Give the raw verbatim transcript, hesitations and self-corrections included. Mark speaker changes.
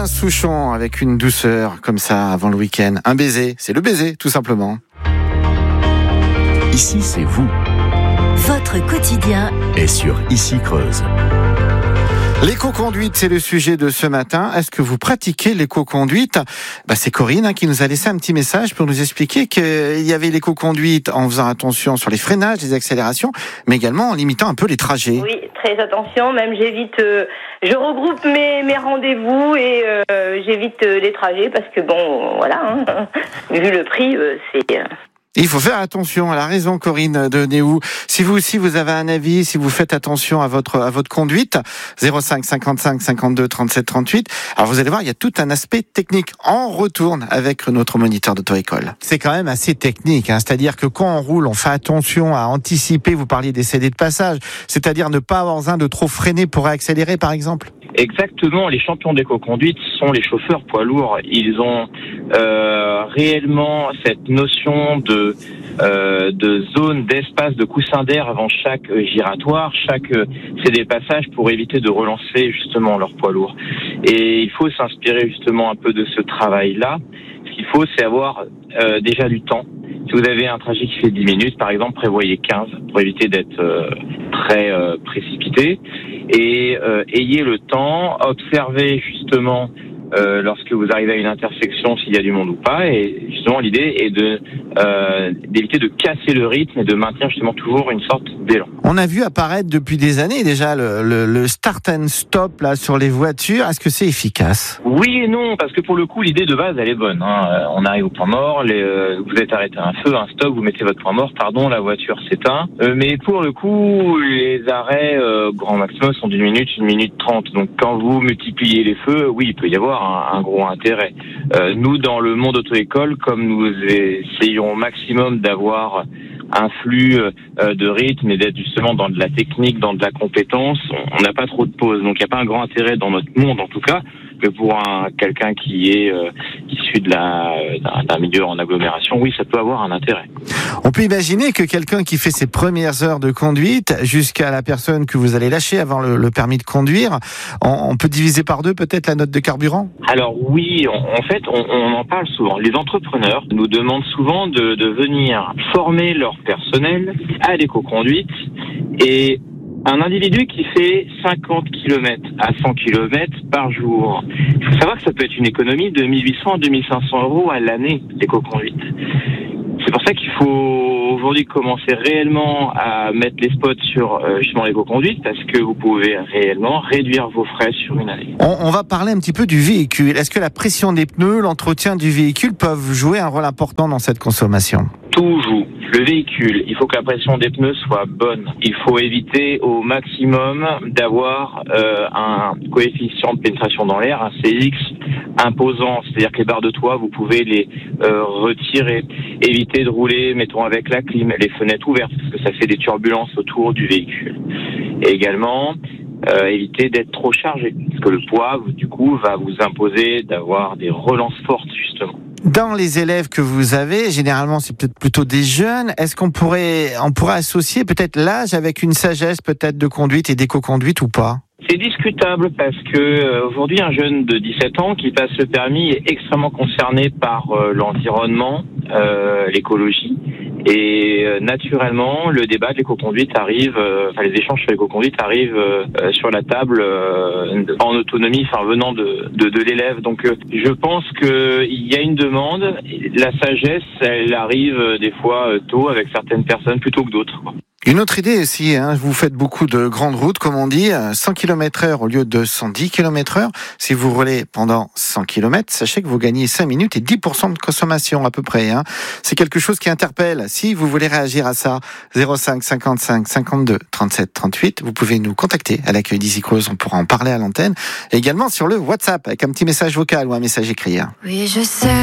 Speaker 1: Alain Souchon avec une douceur comme ça avant le week-end. Un baiser, c'est le baiser tout simplement.
Speaker 2: Ici c'est vous.
Speaker 3: Votre quotidien
Speaker 2: est sur Ici Creuse.
Speaker 1: L'éco-conduite, c'est le sujet de ce matin. Est-ce que vous pratiquez l'éco-conduite ? Bah, c'est Corinne hein, qui nous a laissé un petit message pour nous expliquer qu'il y avait l'éco-conduite en faisant attention sur les freinages, les accélérations, mais également en limitant un peu les trajets.
Speaker 4: Oui, très attention. Même j'évite, euh, je regroupe mes, mes rendez-vous et euh, j'évite euh, les trajets parce que bon, voilà, hein, vu le prix, euh, c'est... Euh...
Speaker 1: Il faut faire attention. Elle a raison, Corinne de Néou. Si vous aussi vous avez un avis, si vous faites attention à votre à votre conduite, zéro cinq cinquante-cinq cinquante-deux trente-sept trente-huit. Alors vous allez voir, il y a tout un aspect technique. On retourne avec notre moniteur d'auto-école. C'est quand même assez technique, hein. C'est-à-dire que quand on roule, on fait attention à anticiper. Vous parliez des C D de passage, c'est-à-dire ne pas avoir besoin de trop freiner pour accélérer, par exemple.
Speaker 5: Exactement, les champions d'éco-conduite sont les chauffeurs poids lourds. Ils ont euh, réellement cette notion de euh, de zone, d'espace, de coussin d'air avant chaque euh, giratoire, chaque euh, C D passage pour éviter de relancer justement leur poids lourd. Et il faut s'inspirer justement un peu de ce travail-là. Ce qu'il faut, c'est avoir euh, déjà du temps. Si vous avez un trajet qui fait dix minutes, par exemple, prévoyez quinze pour éviter d'être euh, très euh, précipité. Et euh, ayez le temps, observez justement euh, lorsque vous arrivez à une intersection s'il y a du monde ou pas. Et justement, l'idée est de euh, d'éviter de casser le rythme et de maintenir justement toujours une sorte d'élan.
Speaker 1: On a vu apparaître depuis des années déjà le, le, le start and stop là sur les voitures. Est-ce que c'est efficace ?
Speaker 5: Oui et non, parce que pour le coup, l'idée de base, elle est bonne. Hein. On arrive au point mort, les, euh, vous êtes arrêté à un feu, un stop, vous mettez votre point mort, pardon, la voiture s'éteint. Euh, mais pour le coup, les arrêts euh, grand maximum sont d'une minute, une minute trente. Donc quand vous multipliez les feux, oui, il peut y avoir un, un gros intérêt. Euh, nous, dans le monde auto-école, comme nous essayons au maximum d'avoir un flux euh, de rythme et d'être justement dans de la technique, dans de la compétence, on n'a pas trop de pauses. Donc il n'y a pas un grand intérêt dans notre monde en tout cas, que pour un quelqu'un qui est euh, issu de la d'un, d'un milieu en agglomération, oui, ça peut avoir un intérêt.
Speaker 1: On peut imaginer que quelqu'un qui fait ses premières heures de conduite jusqu'à la personne que vous allez lâcher avant le, le permis de conduire, on, on peut diviser par deux peut-être la note de carburant ?
Speaker 5: Alors oui, on, en fait, on, on en parle souvent. Les entrepreneurs nous demandent souvent de, de venir former leur personnel à l'éco-conduite et un individu qui fait cinquante kilomètres à cent kilomètres par jour. Il faut savoir que ça peut être une économie de mille huit cents à deux mille cinq cents euros à l'année d'éco-conduite. C'est pour ça qu'il faut aujourd'hui commencer réellement à mettre les spots sur euh, justement l'éco-conduite parce que vous pouvez réellement réduire vos frais sur une année.
Speaker 1: On, on va parler un petit peu du véhicule. Est-ce que la pression des pneus, l'entretien du véhicule peuvent jouer un rôle important dans cette consommation ?
Speaker 5: Tout joue. Le véhicule, il faut que la pression des pneus soit bonne. Il faut éviter au maximum d'avoir euh, un coefficient de pénétration dans l'air, un C X imposant. C'est-à-dire que les barres de toit, vous pouvez les euh, retirer. Éviter de rouler, mettons, avec la clim, les fenêtres ouvertes, parce que ça fait des turbulences autour du véhicule. Et également, euh, éviter d'être trop chargé, parce que le poids, du coup, va vous imposer d'avoir des relances fortes, justement.
Speaker 1: Dans les élèves que vous avez, généralement c'est peut-être plutôt des jeunes, est-ce qu'on pourrait, on pourrait associer peut-être l'âge avec une sagesse peut-être de conduite et d'éco-conduite ou pas ?
Speaker 5: C'est discutable parce que euh, aujourd'hui un jeune de dix-sept ans qui passe le permis est extrêmement concerné par euh, l'environnement, euh, l'écologie et euh, naturellement le débat de l'éco-conduite arrive, euh, enfin les échanges sur l'éco-conduite arrivent euh, sur la table euh, en autonomie, enfin venant de de, de l'élève. Donc euh, je pense que il y a une demande, la sagesse elle arrive euh, des fois euh, tôt avec certaines personnes plutôt que d'autres, quoi.
Speaker 1: Une autre idée aussi, hein, vous faites beaucoup de grandes routes, comme on dit, cent kilomètres heure au lieu de cent dix kilomètres heure. Si vous roulez pendant cent kilomètres, sachez que vous gagnez cinq minutes et dix pour cent de consommation à peu près. Hein. C'est quelque chose qui interpelle. Si vous voulez réagir à ça, zéro cinq cinquante-cinq cinquante-deux trente-sept trente-huit, vous pouvez nous contacter à l'accueil d'Ici Creuse, on pourra en parler à l'antenne. Et également sur le WhatsApp avec un petit message vocal ou un message écrit. Hein.
Speaker 3: Oui, je sais.